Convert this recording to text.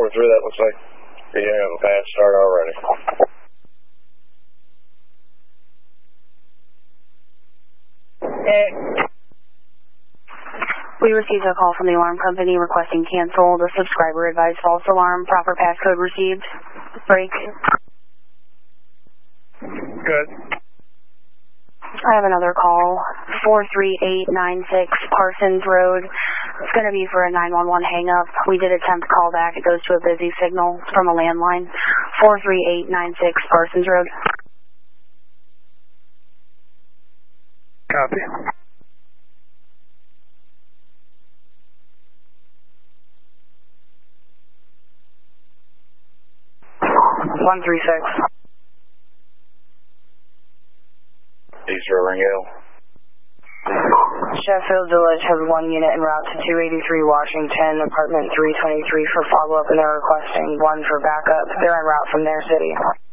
that looks like you have a bad start already. We received a call from the alarm company requesting cancel. The subscriber advised false alarm. Proper passcode received. Break. Good. I have another call. 43896 Parsons Road. It's going to be for a 911 hang-up. We did attempt callback. It goes to a busy signal from a landline. 43896 Parsons Road. Copy. 136. East Ringale. Sheffield Village has 1 unit en route to 283 Washington, apartment 323 for follow-up, and they're requesting 1 for backup. They're en route from their city.